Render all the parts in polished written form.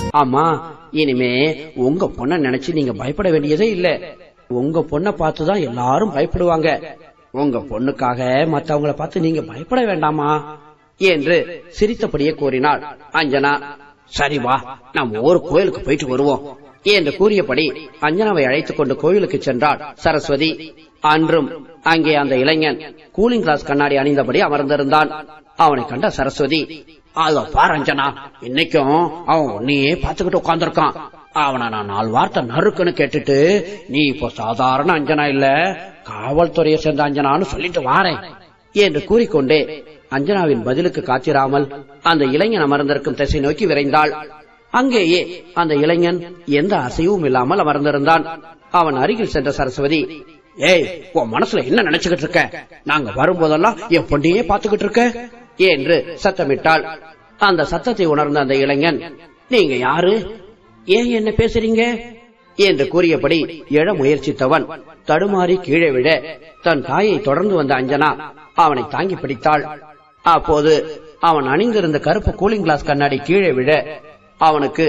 ஆமா, இனிமே உங்க பொண்ண நினைச்சு நீங்க பயப்பட வேண்டியதே இல்ல. உங்க பொண்ணை பார்த்துதான் எல்லாரும் பயப்படுவாங்க. உங்க பொண்ணுக்காக மத்தவங்களை பார்த்து நீங்க பயப்பட வேண்டாமா என்று சிரித்தபடியே கூறினாள் அஞ்சனா. சரி வா, நம்ம ஒரு கோயிலுக்கு போயிட்டு வருவோம் என்று கூறியபடி அஞ்சனாவை அழைத்துக் கொண்டு கோயிலுக்கு சென்றாள் சரஸ்வதி. அன்றும் அங்கே அந்த இளைஞன் கூலிங் கிளாஸ் கண்ணாடி அணிந்தபடி அமர்ந்திருந்தான். அவனை கண்ட சரஸ்வதி, அத பார் அஞ்சனா, இன்னைக்கும் அவன் உன்னையே பாத்துக்கிட்டு உட்கார்ந்துருக்கான். அவனை நான் 4 வார்த்தை நறுக்குன்னு கேட்டுட்டு நீ இப்போ சாதாரண அஞ்சனா இல்ல, காவல்துறையை சேர்ந்த அஞ்சனான்னு சொல்லிட்டு வாரேன் என்று கூறிக்கொண்டே அஞ்சனாவின் பதிலுக்கு காத்திராமல் அந்த இளைஞன் அமர்ந்திருக்கும் திசை நோக்கி விரைந்தாள். அங்கேயே அந்த இளைஞன் எந்த அசைவும் இல்லாமல் அமர்ந்திருந்தான். அவன் அருகில் சென்ற சரஸ்வதி, ஏய், உன் மனசுல என்ன நினைச்சுக்கிட்டு இருக்க? நாங்க வரும்போதெல்லாம் என் பொண்ணையே பாத்துக்கிட்டு இருக்க என்று சத்தமிட்டாள். அந்த சத்தத்தை உணர்ந்த அந்த இளைஞன், நீங்க யாரு, ஏன் என்ன பேசுறீங்க என்று கூறியபடி எழ முயற்சித்தவன் தடுமாறி கீழே விழ தன் தாயை தொடர்ந்து வந்த அஞ்சனா அவனை தாங்கி பிடித்தாள். அப்போது அவன் அணிந்திருந்த கருப்பு கூலிங் கிளாஸ் கண்ணாடி கீழே விழ அவனுக்கு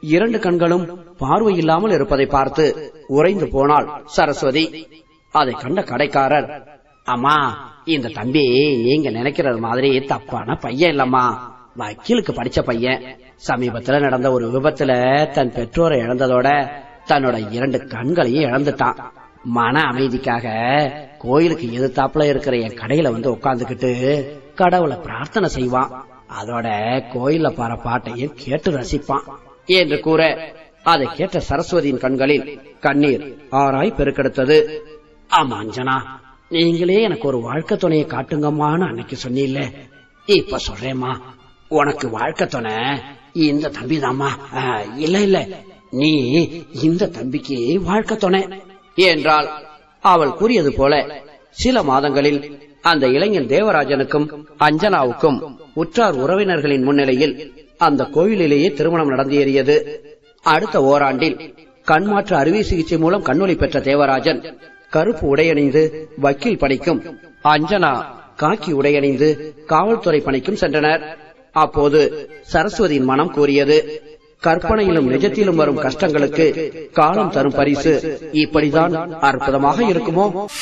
2 கண்களும் பார்வை இல்லாமல் இருப்பதை பார்த்து உறைந்து போனாள் சரஸ்வதி. அதை கண்ட கடைக்காரர், அம்மா, இந்த தம்பி நீங்க நினைக்கிறது மாதிரி தப்பான பையன் இல்லம்மா, வக்கீலுக்கு படிச்ச பையன். சமீபத்துல நடந்த ஒரு விபத்துல தன் பெற்றோரை இழந்ததோட தன்னோட 2 கண்களையும் இழந்துட்டான். மன அமைதிக்காக கோயிலுக்கு எதிர்த்தாப்புல இருக்கிற என் கடையில வந்து உட்கார்ந்துகிட்டு கடவுளை பிரார்த்தனை செய்வான். அதோட கோயில பாற பாட்டையும் கேட்டு ரசிப்பான் என்று கூற அதை கேட்ட சரஸ்வதியின் கண்களில் கண்ணீர் ஆராய் பெருக்கெடுத்தது. ஆமா அஞ்சனா, நீங்களே எனக்கு ஒரு வாழ்க்கை துணையை காட்டுங்கம்மான்னு அன்னைக்கு சொன்னீல்ல, இப்ப சொல்றேம்மா, உனக்கு வாழ்க்கை துணை இந்த தம்பிதாம்மா. இல்ல, நீ இந்த தம்பிக்கு வாழ்க்கை துணை என்றால் அவள் கூறியது போல சில மாதங்களில் அந்த இளைஞன் தேவராஜனுக்கும் அஞ்சனாவுக்கும் உற்றார் உறவினர்களின் முன்னிலையில் அந்த கோவிலிலேயே திருமணம் நடந்தேறியது. அடுத்த ஓராண்டில் கண்மாற்று அறுவை சிகிச்சை மூலம் கண்ணொளி பெற்ற தேவராஜன் கருப்பு உடையணிந்து வக்கீல் பணிக்கும், அஞ்சனா காக்கி உடையணிந்து காவல்துறை பணிக்கும் சென்றனர். அப்போது சரஸ்வதியின் மனம் கூறியது, கற்பனையிலும் நிஜத்திலும் வரும் கஷ்டங்களுக்கு காலம் தரும் பரிசு இப்படிதான் அற்புதமாக இருக்குமோ?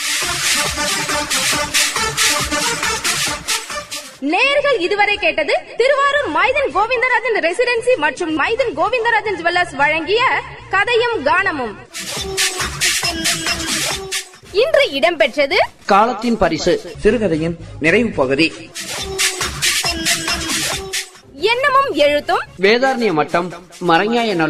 நேயர்கள் இதுவரை கேட்டது திருவாரூர் மைதன் கோவிந்தராஜன் ரெசிடென்சி மற்றும் மைதன் கோவிந்தராஜன் ஜுவல்லர்ஸ் வழங்கிய கதையும் கானமும். இன்று இடம்பெற்றது காலத்தின் பரிசு சிறுகதையின் நிறைவு பகுதி. எண்ணமும் எழுத்தும் வேதாரண்ய மட்டம் மறைஞாய